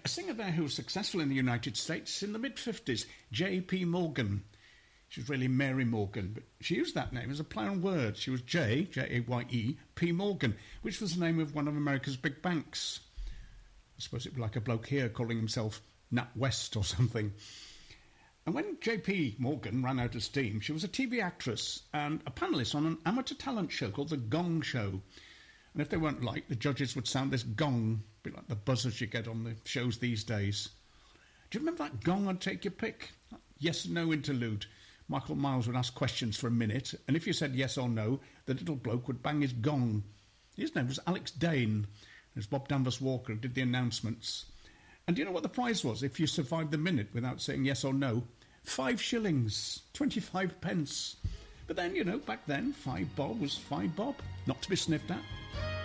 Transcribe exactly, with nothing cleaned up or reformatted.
A singer there who was successful in the United States in the mid-fifties, J P Morgan. She was really Mary Morgan, but she used that name as a play on words. She was J, J A Y E, P Morgan, which was the name of one of America's big banks. I suppose it was like a bloke here calling himself Nat West or something. And when J P Morgan ran out of steam, she was a T V actress and a panellist on an amateur talent show called The Gong Show. And if they weren't liked, the judges would sound this gong, a bit like the buzzers you get on the shows these days. Do you remember that gong on Take Your Pick? Yes and no interlude. Michael Miles would ask questions for a minute, and if you said yes or no, the little bloke would bang his gong. His name was Alex Dane. It was Bob Danvers Walker who did the announcements. And do you know what the prize was if you survived the minute without saying yes or no? Five shillings, twenty-five pence. But then, you know, back then, five bob was five bob, not to be sniffed at.